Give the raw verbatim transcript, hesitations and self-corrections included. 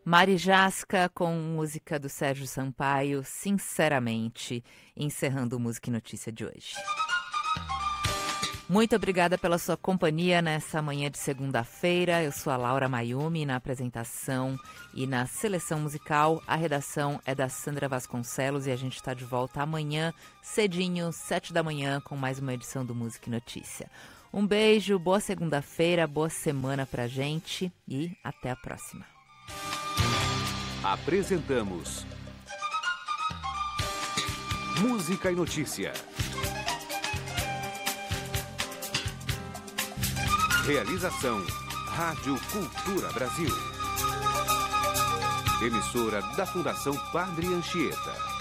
Mari Jasca com música do Sérgio Sampaio, Sinceramente, encerrando o Música e Notícia de hoje. Muito obrigada pela sua companhia nessa manhã de segunda-feira. Eu sou a Laura Mayumi na apresentação e na seleção musical. A redação é da Sandra Vasconcelos e a gente está de volta amanhã, cedinho, sete da manhã, com mais uma edição do Música e Notícia. Um beijo, boa segunda-feira, boa semana pra gente e até a próxima. Apresentamos Música e Notícia. Realização Rádio Cultura Brasil. Emissora da Fundação Padre Anchieta.